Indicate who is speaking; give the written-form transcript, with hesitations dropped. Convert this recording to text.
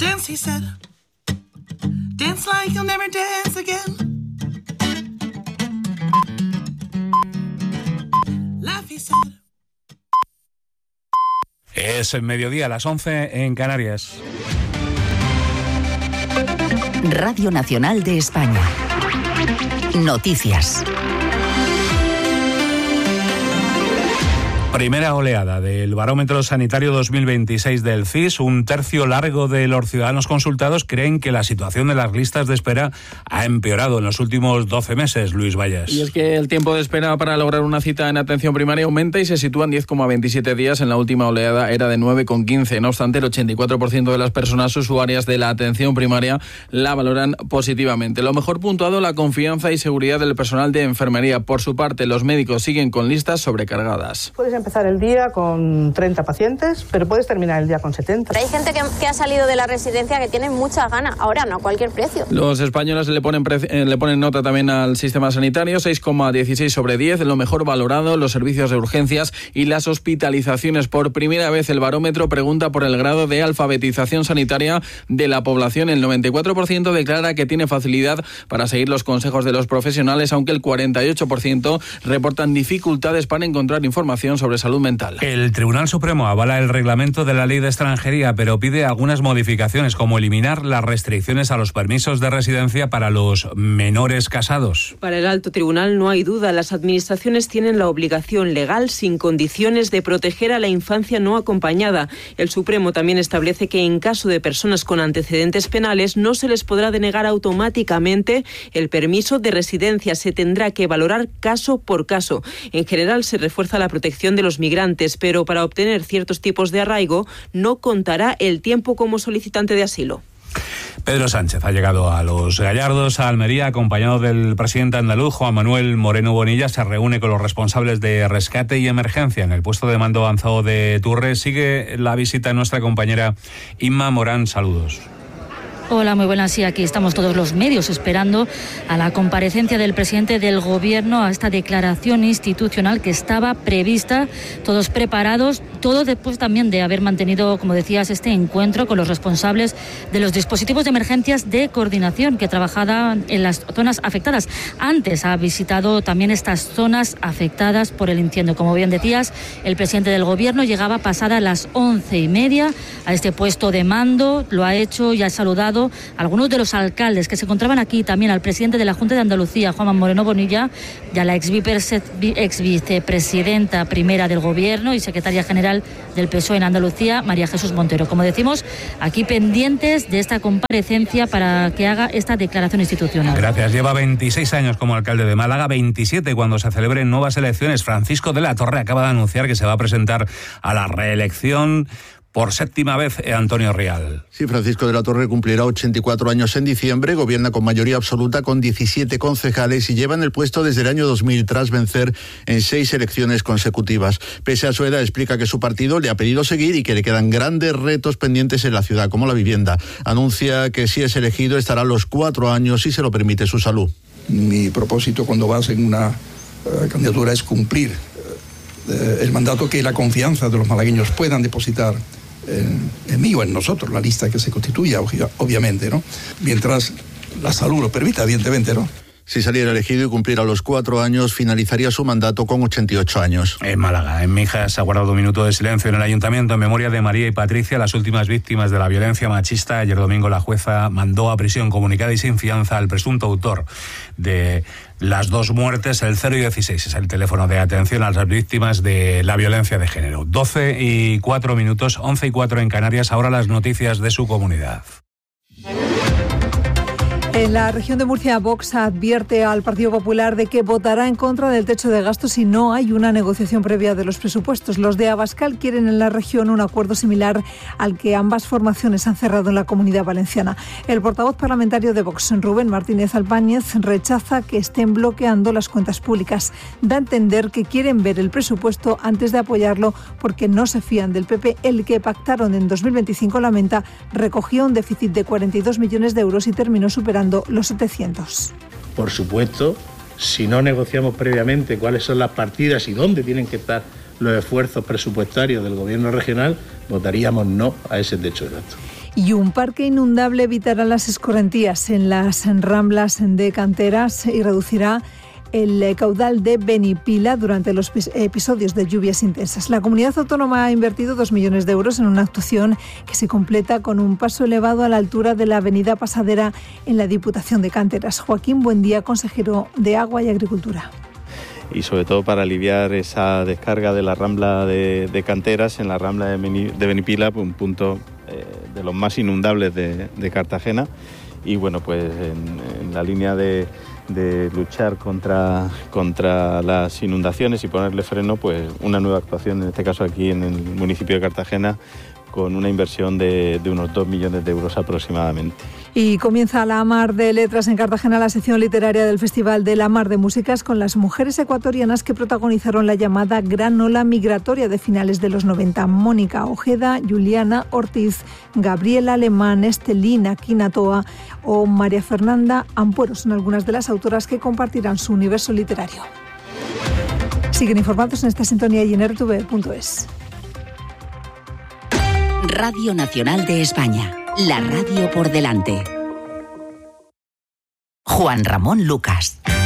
Speaker 1: Dance, he said. Dance like you'll never dance again. Laugh, he said.
Speaker 2: Es el mediodía, a las 11 en Canarias.
Speaker 3: Radio Nacional de España. Noticias.
Speaker 2: Primera oleada del Barómetro Sanitario 2026 del CIS. Un tercio largo de los ciudadanos consultados creen que la situación de las listas de espera ha empeorado en los últimos 12 meses, Luis Vallas.
Speaker 4: Y es que el tiempo de espera para lograr una cita en atención primaria aumenta y se sitúa en 10,27 días. En la última oleada era de 9,15. No obstante, el 84% de las personas usuarias de la atención primaria la valoran positivamente. Lo mejor puntuado, la confianza y seguridad del personal de enfermería. Por su parte, los médicos siguen con listas sobrecargadas.
Speaker 5: Puedes empezar el día con 30 pacientes, pero puedes terminar el día con 70.
Speaker 6: Hay gente que ha salido de la residencia que tiene muchas ganas. Ahora no a cualquier precio.
Speaker 4: Los españoles le ponen nota también al sistema sanitario, 6,16 sobre 10, lo mejor valorado, los servicios de urgencias y las hospitalizaciones. Por primera vez el barómetro pregunta por el grado de alfabetización sanitaria de la población. El 94% declara que tiene facilidad para seguir los consejos de los profesionales, aunque el 48% reportan dificultades para encontrar información sobre salud mental.
Speaker 2: El Tribunal Supremo avala el reglamento de la Ley de Extranjería, pero pide algunas modificaciones, como eliminar las restricciones a los permisos de residencia para los menores casados.
Speaker 7: Para el Alto Tribunal no hay duda, las administraciones tienen la obligación legal, sin condiciones, de proteger a la infancia no acompañada. El Supremo también establece que en caso de personas con antecedentes penales no se les podrá denegar automáticamente el permiso de residencia. Se tendrá que valorar caso por caso. En general se refuerza la protección de los migrantes, pero para obtener ciertos tipos de arraigo no contará el tiempo como solicitante de asilo.
Speaker 2: Pedro Sánchez ha llegado a Los Gallardos, a Almería, acompañado del presidente andaluz, Juan Manuel Moreno Bonilla. Se reúne con los responsables de rescate y emergencia en el puesto de mando avanzado de Turres. Sigue la visita de nuestra compañera Inma Morán. Saludos.
Speaker 8: Hola, muy buenas. Sí, aquí estamos todos los medios esperando a la comparecencia del presidente del Gobierno, a esta declaración institucional que estaba prevista, todos preparados, todo después también de haber mantenido, como decías, este encuentro con los responsables de los dispositivos de emergencias de coordinación que trabajaban en las zonas afectadas. Antes ha visitado también estas zonas afectadas por el incendio. Como bien decías, el presidente del Gobierno llegaba pasada las 11:30 a este puesto de mando, lo ha hecho y ha saludado a algunos de los alcaldes que se encontraban aquí, también al presidente de la Junta de Andalucía, Juan Moreno Bonilla, y a la ex vicepresidenta primera del Gobierno y secretaria general del PSOE en Andalucía, María Jesús Montero. Como decimos, aquí pendientes de esta comparecencia para que haga esta declaración institucional.
Speaker 2: Gracias. Lleva 26 años como alcalde de Málaga, 27 cuando se celebren nuevas elecciones. Francisco de la Torre acaba de anunciar que se va a presentar a la reelección por séptima vez, Antonio Rial.
Speaker 9: Sí, Francisco de la Torre cumplirá 84 años en diciembre, gobierna con mayoría absoluta con 17 concejales y lleva en el puesto desde el año 2000 tras vencer en 6 elecciones consecutivas. Pese a su edad, explica que su partido le ha pedido seguir y que le quedan grandes retos pendientes en la ciudad, como la vivienda. Anuncia que si es elegido estará los 4 años si se lo permite su salud.
Speaker 10: Mi propósito cuando vas en una candidatura es cumplir el mandato, que la confianza de los malagueños puedan depositar en mí o en nosotros, la lista que se constituya, obviamente, ¿no? Mientras la salud lo permita, evidentemente, ¿no?
Speaker 9: Si saliera elegido y cumpliera los 4 años, finalizaría su mandato con 88 años.
Speaker 2: En Málaga, en Mijas, ha guardado un minuto de silencio en el ayuntamiento en memoria de María y Patricia, las últimas víctimas de la violencia machista. Ayer domingo la jueza mandó a prisión comunicada y sin fianza al presunto autor de las 2 muertes. El 016 es el teléfono de atención a las víctimas de la violencia de género. 12:04, 11:04 en Canarias. Ahora las noticias de su comunidad.
Speaker 11: En la región de Murcia, Vox advierte al Partido Popular de que votará en contra del techo de gastos si no hay una negociación previa de los presupuestos. Los de Abascal quieren en la región un acuerdo similar al que ambas formaciones han cerrado en la Comunidad Valenciana. El portavoz parlamentario de Vox, Rubén Martínez Albáñez, rechaza que estén bloqueando las cuentas públicas. Da a entender que quieren ver el presupuesto antes de apoyarlo porque no se fían del PP. El que pactaron en 2025, lamenta, recogió un déficit de 42 millones de euros y terminó superando los 700.
Speaker 12: Por supuesto, si no negociamos previamente cuáles son las partidas y dónde tienen que estar los esfuerzos presupuestarios del gobierno regional, votaríamos no a ese techo de gasto.
Speaker 11: Y un parque inundable evitará las escorrentías en las ramblas de canteras y reducirá el caudal de Benipila durante los episodios de lluvias intensas. La comunidad autónoma ha invertido 2 millones de euros en una actuación que se completa con un paso elevado a la altura de la avenida Pasadera en la Diputación de Canteras. Joaquín Buendía, consejero de Agua y Agricultura.
Speaker 13: Y sobre todo para aliviar esa descarga de la rambla de Canteras en la rambla de Benipila, un punto de los más inundables de Cartagena. Y bueno, pues en la línea de luchar contra las inundaciones y ponerle freno, pues una nueva actuación, en este caso aquí en el municipio de Cartagena, con una inversión de unos 2 millones de euros aproximadamente.
Speaker 11: Y comienza la Mar de Letras en Cartagena, la sección literaria del Festival de la Mar de Músicas, con las mujeres ecuatorianas que protagonizaron la llamada Gran Ola Migratoria de finales de los 90. Mónica Ojeda, Juliana Ortiz, Gabriela Alemán, Estelina Quinatoa o María Fernanda Ampuero son algunas de las autoras que compartirán su universo literario. Siguen informados en esta sintonía y en rtv.es.
Speaker 3: Radio Nacional de España, la radio por delante. Juan Ramón Lucas.